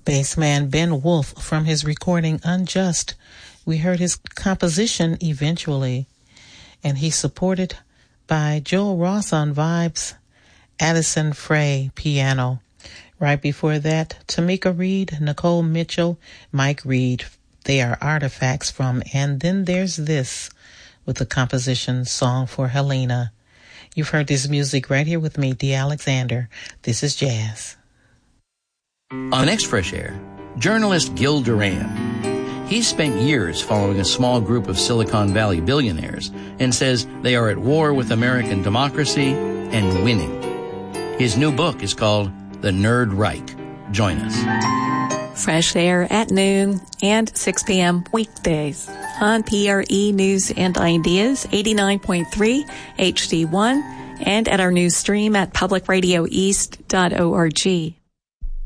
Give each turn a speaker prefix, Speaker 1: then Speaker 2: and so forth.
Speaker 1: Bassman Ben Wolf from his recording Unjust. We heard his composition Eventually, and he's supported by Joel Ross on vibes, Addison Frey piano. Right before that, Tamika Reed, Nicole Mitchell, Mike Reed. They are artifacts from And Then There's This with the composition Song for Helena. You've heard this music right here with me, Dee Alexander. This is Jazz.
Speaker 2: On Next Fresh Air, journalist Gil Duran. He's spent years following a small group of Silicon Valley billionaires and says they are at war with American democracy and winning. His new book is called The Nerd Reich. Join us.
Speaker 3: Fresh Air at noon and 6 p.m. weekdays on PRE News and Ideas 89.3 HD1 and at our news stream at publicradioeast.org.